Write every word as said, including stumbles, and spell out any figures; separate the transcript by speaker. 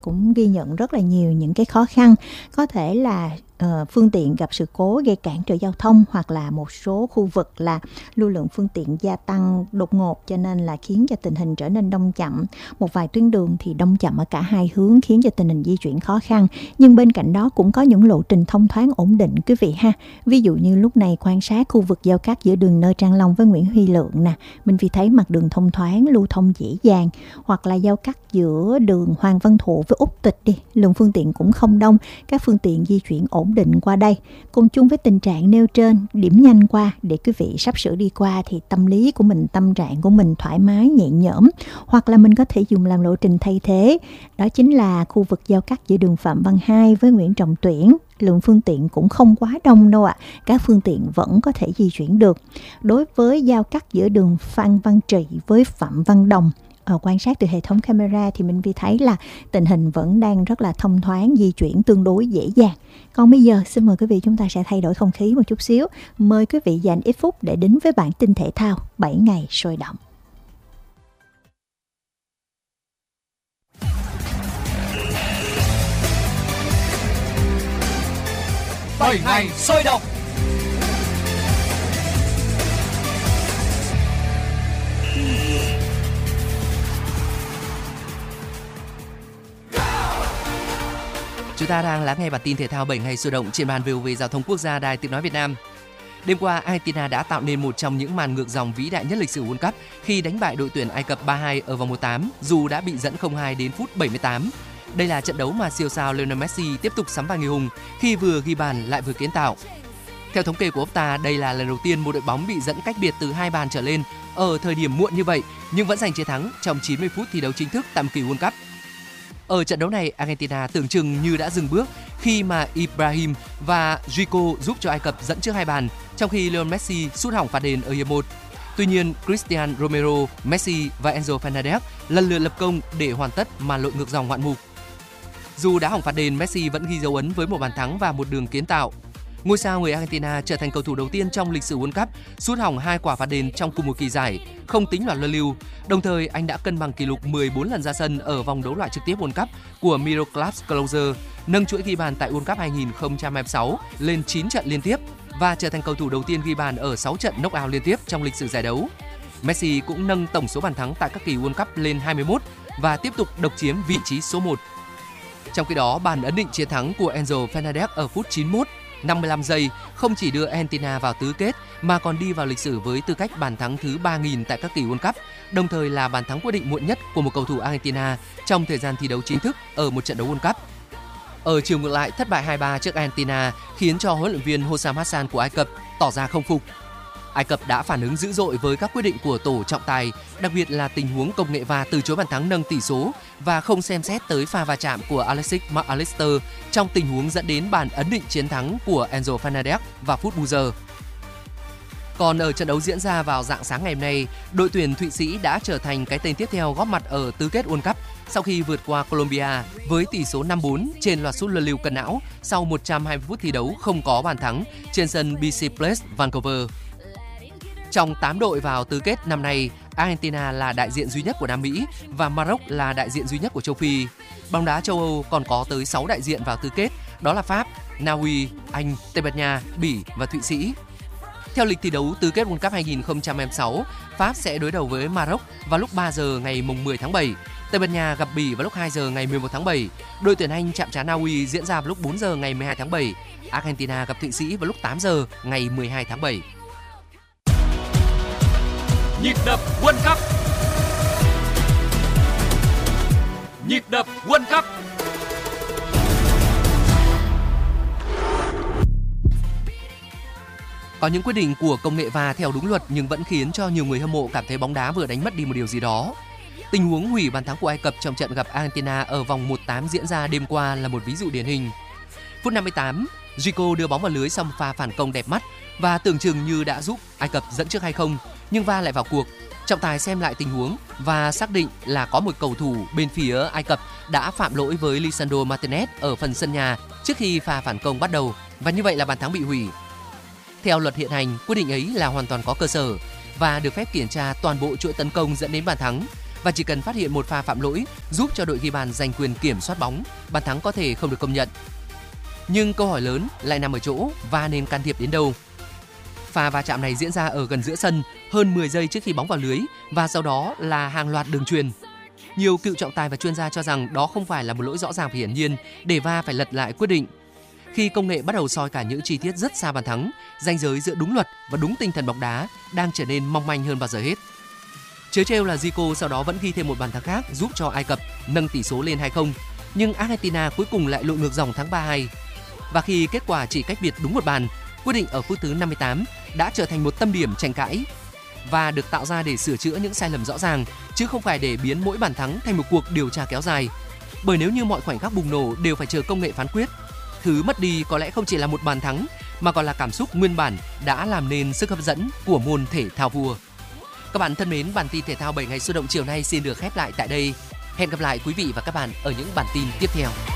Speaker 1: cũng ghi nhận rất là nhiều những cái khó khăn, có thể là uh, phương tiện gặp sự cố gây cản trở giao thông, hoặc là một số khu vực là lưu lượng phương tiện gia tăng đột ngột, cho nên là khiến cho tình hình trở nên đông chậm. Một vài tuyến đường thì đông chậm ở cả hai hướng, khiến cho tình hình di chuyển khó khăn. Nhưng bên cạnh đó cũng có những lộ trình thông thoáng ổn định quý vị ha. Ví dụ như lúc này quan sát khu vực giao cắt giữa đường Nơ Trang Long với Nguyễn Huy Lượng nè, mình vì thấy mặt đường thông thoáng, lưu thông dễ dàng. Hoặc là giao cắt giữa đường Hoàng Văn Thụ với Úc Tịch đi, lượng phương tiện cũng không đông, các phương tiện di chuyển ổn định qua đây. Cùng chung với tình trạng nêu trên, điểm nhanh qua để quý vị sắp sửa đi qua thì tâm lý của mình, tâm trạng của mình thoải mái nhẹ nhõm. Hoặc là mình có thể dùng làm lộ trình thay thế, đó chính là khu vực giao cắt giữa đường Phạm Văn Hai với Nguyễn Trọng Tuyển. Lượng phương tiện cũng không quá đông đâu ạ, à. Các phương tiện vẫn có thể di chuyển được. Đối với giao cắt giữa đường Phan Văn Trị với Phạm Văn Đồng, Ở quan sát từ hệ thống camera thì mình vi thấy là tình hình vẫn đang rất là thông thoáng, di chuyển tương đối dễ dàng. Còn bây giờ xin mời quý vị chúng ta sẽ thay đổi không khí một chút xíu. Mời quý vị dành ít phút để đến với bản tin thể thao bảy ngày sôi động.
Speaker 2: bảy ngày sôi động. Chúng ta đang lắng nghe bản tin thể thao bảy ngày sôi động trên ban vê o vê Giao thông Quốc gia, Đài Tiếng nói Việt Nam. Đêm qua, Argentina đã tạo nên một trong những màn ngược dòng vĩ đại nhất lịch sử World Cup khi đánh bại đội tuyển Ai Cập ba hai ở vòng một tám, dù đã bị dẫn không hai đến phút bảy mươi tám. Đây là trận đấu mà siêu sao Lionel Messi tiếp tục sắm vai người hùng khi vừa ghi bàn lại vừa kiến tạo. Theo thống kê của Opta, đây là lần đầu tiên một đội bóng bị dẫn cách biệt từ hai bàn trở lên ở thời điểm muộn như vậy, nhưng vẫn giành chiến thắng trong chín mươi phút thi đấu chính thức tại một kỳ World Cup. Ở trận đấu này, Argentina tưởng chừng như đã dừng bước khi mà Ibrahim và Zico giúp cho Ai Cập dẫn trước hai bàn, trong khi Lionel Messi sút hỏng phạt đền ở hiệp một. Tuy nhiên, Cristiano Romero, Messi và Enzo Fernandez lần lượt lập công để hoàn tất màn lội ngược dòng ngoạn mục. Dù đá hỏng phạt đền, Messi vẫn ghi dấu ấn với một bàn thắng và một đường kiến tạo. Ngôi sao người Argentina trở thành cầu thủ đầu tiên trong lịch sử World Cup sút hỏng hai quả phạt đền trong cùng một kỳ giải, không tính loạt luân lưu. Đồng thời, anh đã cân bằng kỷ lục mười bốn lần ra sân ở vòng đấu loại trực tiếp World Cup của Miroslav Klose, nâng chuỗi ghi bàn tại World Cup hai không hai sáu lên chín trận liên tiếp và trở thành cầu thủ đầu tiên ghi bàn ở sáu trận knock-out liên tiếp trong lịch sử giải đấu. Messi cũng nâng tổng số bàn thắng tại các kỳ World Cup lên hai mươi mốt và tiếp tục độc chiếm vị trí số một. Trong khi đó, bàn ấn định chiến thắng của Enzo Fernandez ở phút chín mươi mốt, năm mươi lăm giây không chỉ đưa Argentina vào tứ kết mà còn đi vào lịch sử với tư cách bàn thắng thứ ba nghìn tại các kỳ World Cup, đồng thời là bàn thắng quyết định muộn nhất của một cầu thủ Argentina trong thời gian thi đấu chính thức ở một trận đấu World Cup. Ở chiều ngược lại, thất bại hai ba trước Argentina khiến cho huấn luyện viên Hossam Hassan của Ai Cập tỏ ra không phục. Ai Cập đã phản ứng dữ dội với các quyết định của tổ trọng tài, đặc biệt là tình huống công nghệ va từ chối bàn thắng nâng tỷ số và không xem xét tới pha va chạm của Alexis Mac Allister trong tình huống dẫn đến bàn ấn định chiến thắng của Enzo Fernandez vào phút bù giờ. Còn ở trận đấu diễn ra vào rạng sáng ngày hôm nay, đội tuyển Thụy Sĩ đã trở thành cái tên tiếp theo góp mặt ở tứ kết World Cup sau khi vượt qua Colombia với tỷ số năm bốn trên loạt sút luân lưu cân não sau một trăm hai mươi phút thi đấu không có bàn thắng trên sân bê xê Place Vancouver. Trong tám đội vào tứ kết năm nay, Argentina là đại diện duy nhất của Nam Mỹ và Maroc là đại diện duy nhất của châu Phi. Bóng đá châu Âu còn có tới sáu đại diện vào tứ kết, đó là Pháp, Na Uy, Anh, Tây Ban Nha, Bỉ và Thụy Sĩ. Theo lịch thi đấu tứ kết World Cup hai không hai sáu, Pháp sẽ đối đầu với Maroc vào lúc ba giờ ngày mười tháng bảy, Tây Ban Nha gặp Bỉ vào lúc hai giờ ngày mười một tháng bảy, đội tuyển Anh chạm trán Na Uy diễn ra vào lúc bốn giờ ngày mười hai tháng bảy, Argentina gặp Thụy Sĩ vào lúc tám giờ ngày mười hai tháng bảy. Nhịp đập World Cup. Nhịp đập World Cup. Có những quyết định của công nghệ va theo đúng luật nhưng vẫn khiến cho nhiều người hâm mộ cảm thấy bóng đá vừa đánh mất đi một điều gì đó. Tình huống hủy bàn thắng của Ai Cập trong trận gặp Argentina ở vòng một tám diễn ra đêm qua là một ví dụ điển hình. Phút năm mươi tám, Zico đưa bóng vào lưới sau pha phản công đẹp mắt và tưởng chừng như đã giúp Ai Cập dẫn trước hai không, nhưng va lại vào cuộc. Trọng tài xem lại tình huống và xác định là có một cầu thủ bên phía Ai Cập đã phạm lỗi với Lisandro Martinez ở phần sân nhà trước khi pha phản công bắt đầu, và như vậy là bàn thắng bị hủy. Theo luật hiện hành, quyết định ấy là hoàn toàn có cơ sở và được phép kiểm tra toàn bộ chuỗi tấn công dẫn đến bàn thắng. và chỉ cần phát hiện một pha phạm lỗi giúp cho đội ghi bàn giành quyền kiểm soát bóng, bàn thắng có thể không được công nhận. Nhưng câu hỏi lớn lại nằm ở chỗ vê a nên can thiệp đến đâu. Pha va chạm này diễn ra ở gần giữa sân, hơn mười giây trước khi bóng vào lưới và sau đó là hàng loạt đường chuyền. Nhiều cựu trọng tài và chuyên gia cho rằng đó không phải là một lỗi rõ ràng và hiển nhiên để vê a phải lật lại quyết định. Khi công nghệ bắt đầu soi cả những chi tiết rất xa bàn thắng, ranh giới giữa đúng luật và đúng tinh thần bóng đá đang trở nên mong manh hơn bao giờ hết. Trớ trêu là Zico sau đó vẫn ghi thêm một bàn thắng khác giúp cho Ai Cập nâng tỷ số lên hai không, nhưng Argentina cuối cùng lại lội ngược dòng thắng ba hai. Và khi kết quả chỉ cách biệt đúng một bàn, quyết định ở phút thứ năm mươi tám đã trở thành một tâm điểm tranh cãi và được tạo ra để sửa chữa những sai lầm rõ ràng, chứ không phải để biến mỗi bàn thắng thành một cuộc điều tra kéo dài. Bởi nếu như mọi khoảnh khắc bùng nổ đều phải chờ công nghệ phán quyết, thứ mất đi có lẽ không chỉ là một bàn thắng mà còn là cảm xúc nguyên bản đã làm nên sức hấp dẫn của môn thể thao vua. Các bạn thân mến, bản tin thể thao bảy ngày sôi động chiều nay xin được khép lại tại đây. Hẹn gặp lại quý vị và các bạn ở những bản tin tiếp theo.